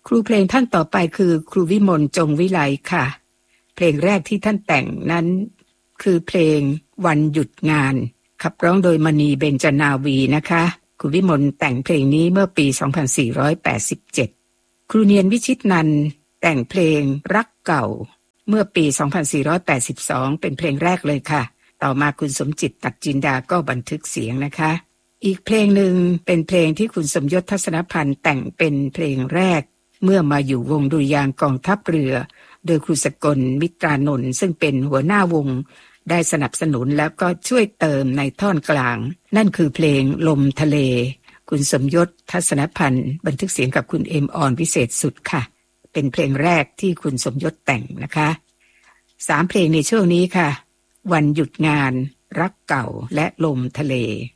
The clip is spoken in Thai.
ครูเพลงท่านต่อไปคือครูวิมลจงวิไลค่ะเพลงแรกที่ท่านแต่งนั้นคือเพลงวันหยุดงานขับร้องโดยมณีเบญจนาวีนะคะครูวิมลแต่งเพลงนี้เมื่อปี 2487 ครูเนียนวิชิตนันท์แต่งเพลงรักเก่าเมื่อปี 2482 เป็นเพลงแรกเลยค่ะต่อมาคุณสมจิตตัดจินดาก็บันทึกเสียงนะคะอีกเพลงหนึ่งเป็นเพลงที่คุณสมยศทัศนพันธ์แต่งเป็นเพลงแรกเมื่อมาอยู่วงดุริยางค์กองทัพเรือโดยครูสกลมิตรานนท์ซึ่งเป็นหัวหน้าวงได้สนับสนุนแล้วก็ช่วยเติมในท่อนกลางนั่นคือเพลงลมทะเลคุณสมยศทัศนพันธ์บันทึกเสียงกับคุณเอ็มออนวิเศษสุดค่ะเป็นเพลงแรกที่คุณสมยศแต่งนะคะ3เพลงในช่วงนี้ค่ะวันหยุดงานรักเก่าและลมทะเล